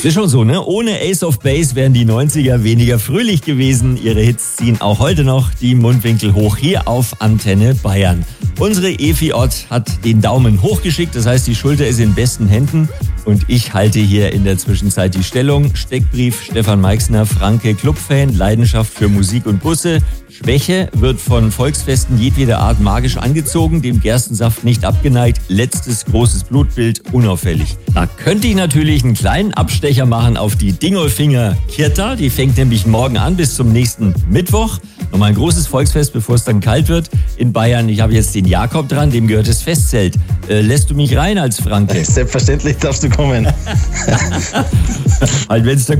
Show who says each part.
Speaker 1: Ist schon so, ne? Ohne Ace of Base wären die 90er weniger fröhlich gewesen. Ihre Hits ziehen auch heute noch die Mundwinkel hoch hier auf Antenne Bayern. Unsere Evi Ott hat den Daumen hochgeschickt, das heißt, die Schulter ist in besten Händen. Und ich halte hier in der Zwischenzeit die Stellung. Steckbrief Stefan Meixner, Franke, Clubfan, Leidenschaft für Musik und Busse. Schwäche, wird von Volksfesten jedweder Art magisch angezogen, dem Gerstensaft nicht abgeneigt, letztes großes Blutbild, unauffällig. Da könnte ich natürlich einen kleinen Abstecher machen auf die Dingolfinger Kirta. Die fängt nämlich morgen an bis zum nächsten Mittwoch. Nochmal ein großes Volksfest, bevor es dann kalt wird in Bayern. Ich habe jetzt den Jakob dran, dem gehört das Festzelt. Lässt du mich rein als Franke?
Speaker 2: Selbstverständlich darfst du kommen.
Speaker 1: Halt, wenn's der